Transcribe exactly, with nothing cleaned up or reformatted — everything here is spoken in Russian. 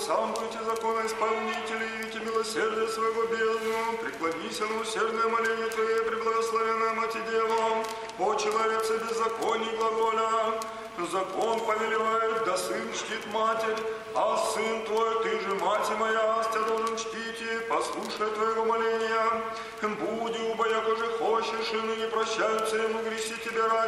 сам будете законоисполнители, явите милосердие своего бездну, преклонися на усердное моление Твое, преблагословенная Мать Дева, о человеце беззаконий глаголя. Закон повелевает, да сын чтит матерь, а сын твой, ты же, мать моя, тебя должен чтить, и послушай твоего моления. Буди, убо, яко же хочешь, и ныне прощаются ему греси тебе ради.